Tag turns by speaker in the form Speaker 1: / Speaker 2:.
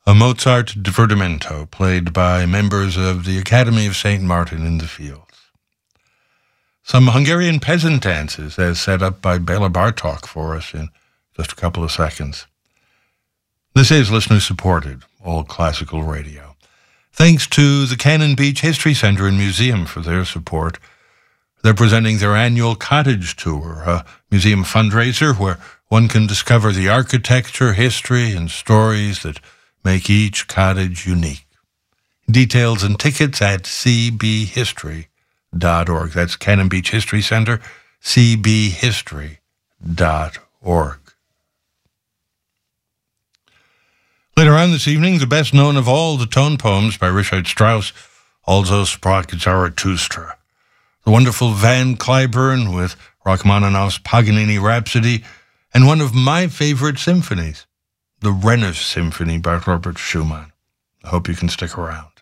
Speaker 1: a Mozart divertimento played by members of the Academy of St. Martin in the Fields. Some Hungarian peasant dances as set up by Bela Bartok for us in just a couple of seconds. This is listener-supported, all classical radio. Thanks to the Cannon Beach History Center and Museum for their support. They're presenting their annual cottage tour, a museum fundraiser where one can discover the architecture, history, and stories that make each cottage unique. Details and tickets at cbhistory.org. That's Cannon Beach History Center, cbhistory.org. Later on this evening, the best known of all the tone poems by Richard Strauss, Also sprach Zarathustra. The wonderful Van Cliburn with Rachmaninoff's Paganini Rhapsody, and one of my favorite symphonies, the Rennes Symphony by Robert Schumann. I hope you can stick around.